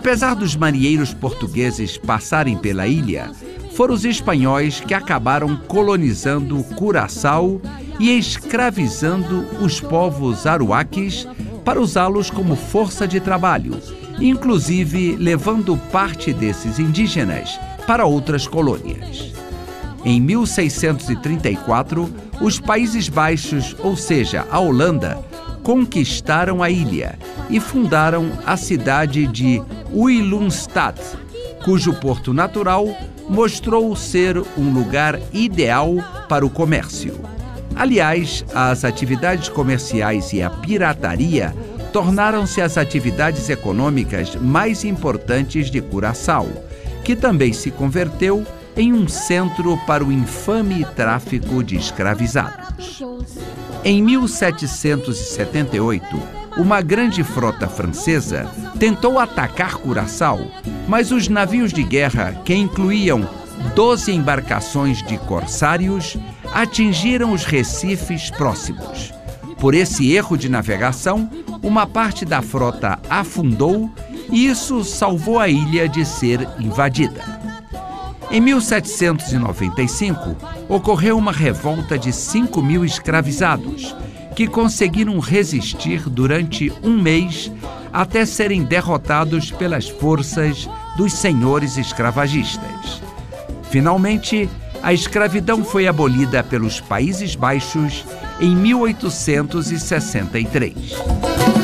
Apesar dos marinheiros portugueses passarem pela ilha, foram os espanhóis que acabaram colonizando Curaçao e escravizando os povos aruaques para usá-los como força de trabalho, inclusive levando parte desses indígenas para outras colônias. Em 1634, os Países Baixos, ou seja, a Holanda, conquistaram a ilha e fundaram a cidade de Willemstad, cujo porto natural mostrou ser um lugar ideal para o comércio. Aliás, as atividades comerciais e a pirataria tornaram-se as atividades econômicas mais importantes de Curaçao, que também se converteu em um centro para o infame tráfico de escravizados. Em 1778, uma grande frota francesa tentou atacar Curaçao, mas os navios de guerra, que incluíam 12 embarcações de corsários, atingiram os recifes próximos. Por esse erro de navegação, uma parte da frota afundou e isso salvou a ilha de ser invadida. Em 1795, ocorreu uma revolta de 5.000 escravizados, que conseguiram resistir durante um mês até serem derrotados pelas forças dos senhores escravagistas. Finalmente, a escravidão foi abolida pelos Países Baixos em 1863.